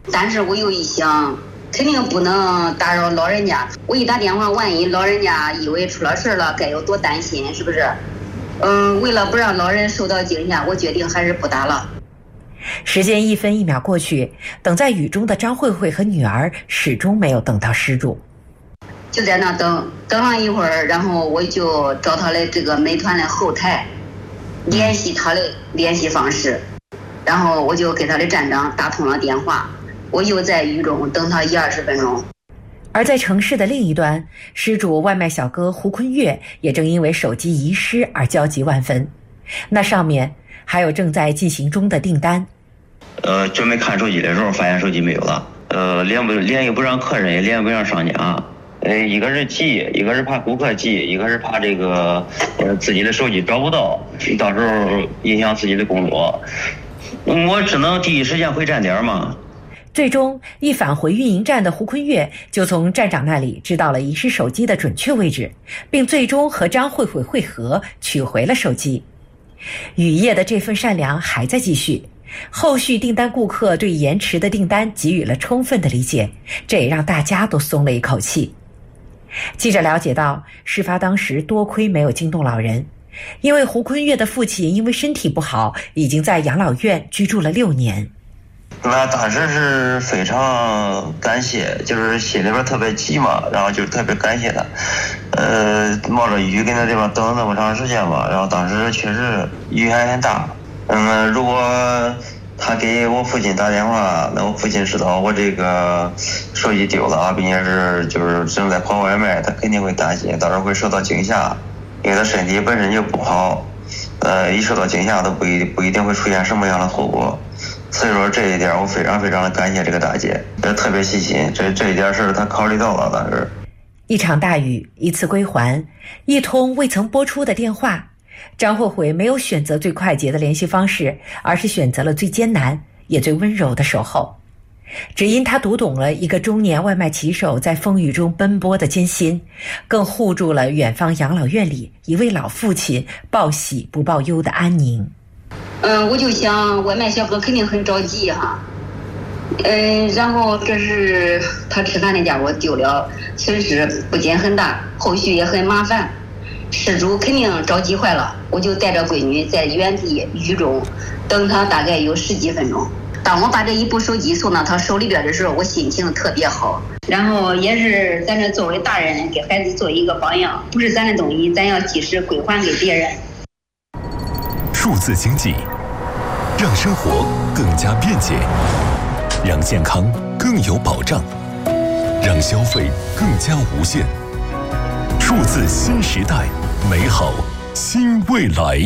但是我又一想，肯定不能打扰老人家，我一打电话，万一老人家以为出了事了，该有多担心，是不是？为了不让老人受到惊吓，我决定还是不打了。 时间1分1秒过去，等在雨中的张慧慧和女儿始终没有等到失主。 就在那等上一会儿，然后我就找他的这个美团的后台，联系他的联系方式，然后我就给他的站长打通了电话。我又在雨中等他10-20分钟。 而在城市的另一端，失主外卖小哥胡坤月也正因为手机遗失而焦急万分。那上面还有正在进行中的订单。 准备看手机的时候，发现手机没有了。联系不上客人，也联系不上商家。一个是急，一个是怕顾客急，一个是怕这个自己的手机找不到，到时候影响自己的工作。我只能第一时间回站点嘛。 最终，一返回运营站的胡坤月就从站长那里知道了遗失手机的准确位置，并最终和张慧慧会合，取回了手机。雨夜的这份善良还在继续，后续订单顾客对延迟的订单给予了充分的理解，这也让大家都松了一口气。记者了解到，事发当时多亏没有惊动老人，因为胡坤月的父亲因为身体不好，已经在养老院居住了6年。 那当时是非常感谢，就是心里边特别急嘛，然后就特别感谢他。冒着雨跟他这边等了那么长时间嘛，然后当时确实雨还很大。如果他给我父亲打电话，那我父亲知道我这个手机丢了，并且是就是正在跑外卖，他肯定会担心，到时候会受到惊吓，因为他身体本身就不好，一受到惊吓都不一定会出现什么样的后果。所以说这一点我非常非常的感谢这个大姐，特别细心，这一点是她考虑到了。当时一场大雨，一次归还，一通未曾拨出的电话，张慧慧没有选择最快捷的联系方式，而是选择了最艰难也最温柔的守候。只因她读懂了一个中年外卖骑手在风雨中奔波的艰辛，更护住了远方养老院里一位老父亲报喜不报忧的安宁。 我就想外卖小哥肯定很着急哈。然后这是他吃饭的家伙丢了，损失不仅很大，后续也很麻烦，失主肯定着急坏了。我就带着闺女在原地雨中等他大概有10几分钟。当我把这一部手机送到他手里边的时候，我心情特别好，然后也是咱这作为大人给孩子做一个榜样，不是咱的东西咱要及时归还给别人。 数字经济让生活更加便捷，让健康更有保障，让消费更加无限。数字新时代，美好新未来。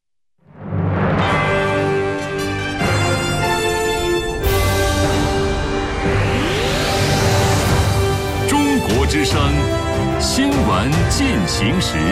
中国之声新闻进行时。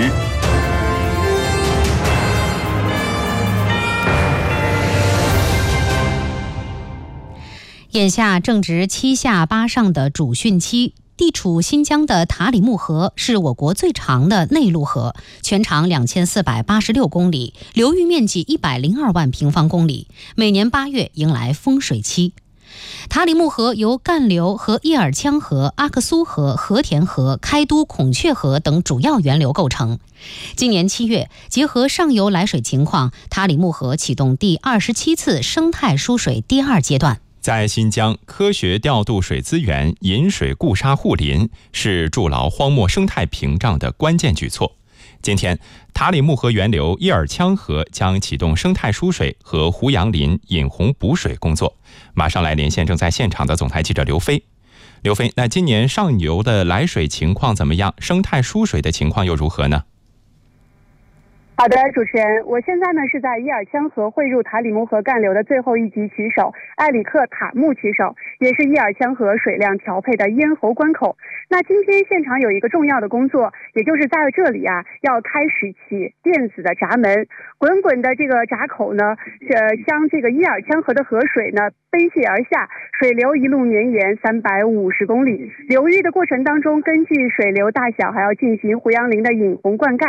眼下正值7下8上的主汛期，地处新疆的塔里木河是我国最长的内陆河，全长2486公里，流域面积102万平方公里，每年8月迎来丰水期。塔里木河由干流和叶尔羌河、阿克苏河、和田河、开都孔雀河等主要源流构成。今年7月，结合上游来水情况，塔里木河启动第27次生态疏水第2阶段。 在新疆，科学调度水资源，引水固沙护林，是筑牢荒漠生态屏障的关键举措。今天，塔里木河源流叶尔羌河将启动生态疏水和胡杨林引洪补水工作。马上来连线正在现场的总台记者刘飞。刘飞，那今年上游的来水情况怎么样？生态疏水的情况又如何呢？ 好的，主持人，我现在呢是在叶尔羌河汇入塔里木河干流的最后一级渠首艾里克塔木渠首，也是叶尔羌河水量调配的咽喉关口。那今天现场有一个重要的工作，也就是在这里要开始起电子的闸门，滚滚的这个闸口呢，将这个叶尔羌河的河水呢奔泻而下，水流一路绵延350公里。流域的过程当中，根据水流大小还要进行胡杨林的引洪灌溉。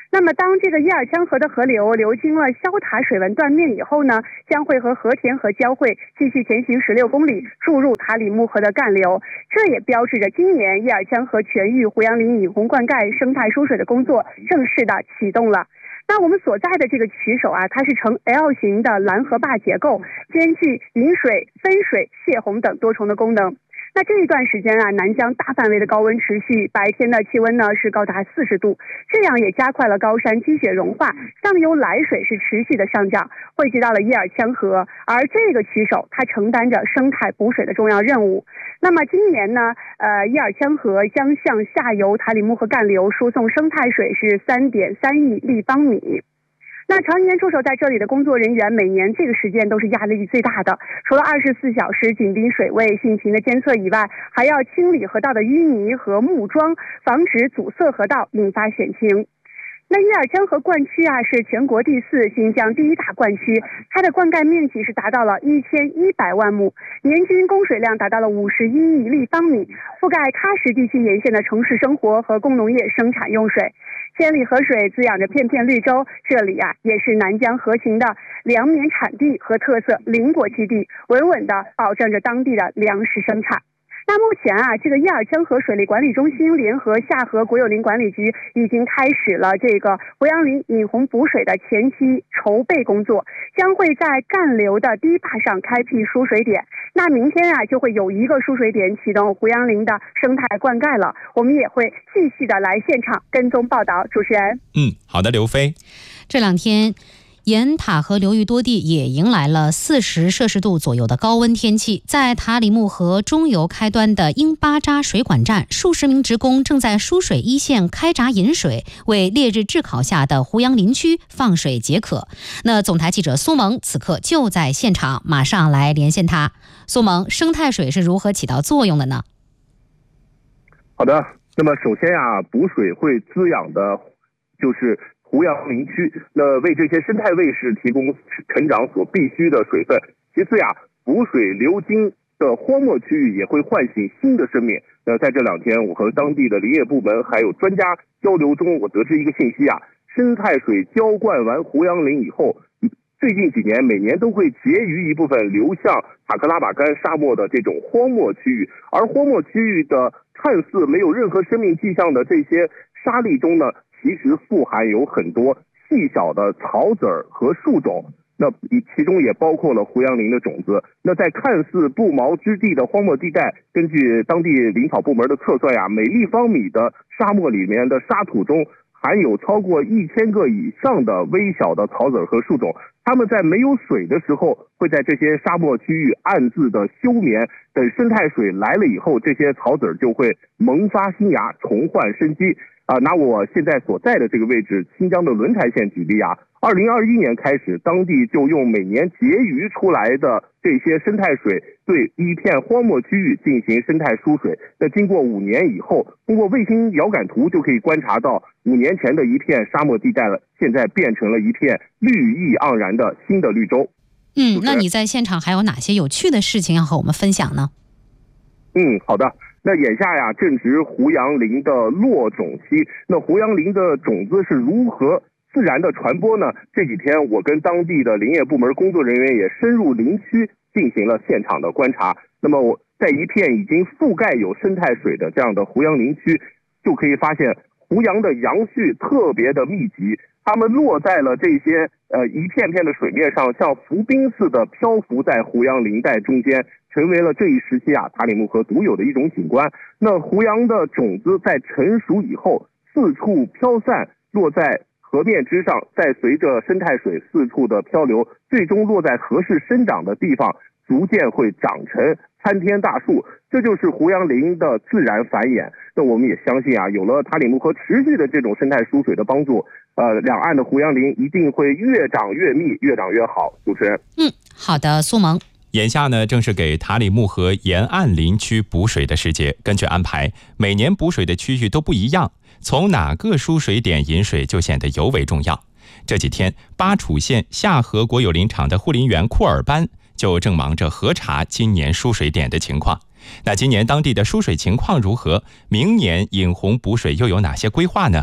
那么当这个叶尔羌河的河流流经了萧塔水文断面以后呢，将会和和田河交汇，继续前行16公里注入塔里木河的干流。这也标志着今年叶尔羌河全域胡杨林引洪灌溉生态疏水的工作正式的启动了。那我们所在的这个渠首啊，它是呈 L 型的拦河坝结构，兼具引水、分水、泄洪等多重的功能。那这一段时间啊，南江大范围的高温持续，白天的气温呢是高达40度，这样也加快了高山积雪融化，上游来水是持续的上涨，汇集到了叶尔羌河，而这个渠首它承担着生态补水的重要任务。那么今年呢，叶尔羌河将向下游塔里木河干流输送生态水是3.3亿立方米。那常年驻守在这里的工作人员，每年这个时间都是压力最大的，除了24小时紧盯水位、汛情的监测以外，还要清理河道的淤泥和木桩，防止阻塞河道，引发险情。那叶尔羌河灌区啊，是全国第4、新疆第1大灌区，它的灌溉面积是达到了1100万亩，年均供水量达到了51亿立方米，覆盖喀什地区沿线的城市生活和工农业生产用水。千里河水滋养着片片绿洲，这里啊也是南疆河情的粮棉产地和特色林果基地，稳稳地保障着当地的粮食生产。那目前啊，这个叶尔羌河水利管理中心联合下河国有林管理局已经开始了这个胡杨林引洪补水的前期筹备工作，将会在干流的堤坝上开辟输水点。那明天啊，就会有1个输水点启动胡杨林的生态灌溉了。我们也会继续的来现场跟踪报道。主持人， 好的，刘飞。 这2天。沿塔河流域多地也迎来了40摄氏度左右的高温天气。在塔里木河中游开端的英巴扎水管站，数十名职工正在输水一线开闸引水，为烈日炙烤下的胡杨林区放水解渴。那总台记者苏萌此刻就在现场，马上来连线他。苏萌，生态水是如何起到作用的呢？ 好的，那么首先啊，补水会滋养的就是胡杨林区，那为这些生态卫士提供成长所必需的水分。其次呀，补水流经的荒漠区域也会唤醒新的生命。那在这2天，我和当地的林业部门还有专家交流中，我得知一个信息啊，生态水浇灌完胡杨林以后，最近几年每年都会结余一部分流向塔克拉玛干沙漠的这种荒漠区域，而荒漠区域的看似没有任何生命迹象的这些沙砾中呢，其实富含有很多细小的草籽和树种，那其中也包括了胡杨林的种子。那在看似不毛之地的荒漠地带，根据当地林草部门的测算呀，每立方米的沙漠里面的沙土中含有超过1000个以上的微小的草籽和树种，它们在没有水的时候，会在这些沙漠区域暗自的休眠，等生态水来了以后，这些草籽就会萌发新芽，重焕生机。拿我现在所在的这个位置，新疆的轮台县举例啊，2021年开始，当地就用每年结余出来的这些生态水，对一片荒漠区域进行生态输水。那经过5年以后，通过卫星遥感图就可以观察到，5年前的一片沙漠地带了，现在变成了一片绿意盎然的新的绿洲。 那你在现场还有哪些有趣的事情要和我们分享呢？ 好的。那眼下呀，正值胡杨林的落种期。那胡杨林的种子是如何自然的传播呢？这几天我跟当地的林业部门工作人员也深入林区进行了现场的观察。那么我在一片已经覆盖有生态水的这样的胡杨林区，就可以发现胡杨的杨絮特别的密集，它们落在了这些一片片的水面上，像浮冰似的漂浮在胡杨林带中间，成为了这一时期啊塔里木河独有的一种景观。那胡杨的种子在成熟以后，四处飘散，落在河面之上，再随着生态水四处的漂流，最终落在合适生长的地方，逐渐会长成参天大树。这就是胡杨林的自然繁衍。那我们也相信啊，有了塔里木河持续的这种生态输水的帮助，两岸的胡杨林一定会越长越密，越长越好。主持人， 好的，苏萌。 眼下呢，正是给塔里木河沿岸林区补水的时节。根据安排，每年补水的区域都不一样，从哪个输水点引水就显得尤为重要。这几天，巴楚县下河国有林场的护林员库尔班就正忙着核查今年输水点的情况。那今年当地的输水情况如何？明年引洪补水又有哪些规划呢？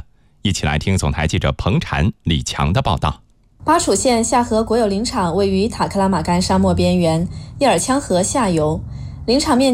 一起来听总台记者彭婵、李强的报道。 巴楚县下河国有林场位于塔克拉玛干沙漠边缘，叶尔羌河下游，林场面